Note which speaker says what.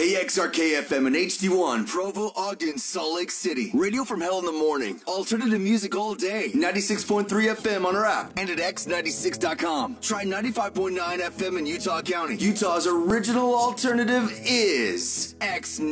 Speaker 1: KXRK-FM and HD1, Provo, Ogden, Salt Lake City. Radio from hell in the morning. Alternative music all day. 96.3 FM on our app and at x96.com. Try 95.9 FM in Utah County. Utah's original alternative is X96.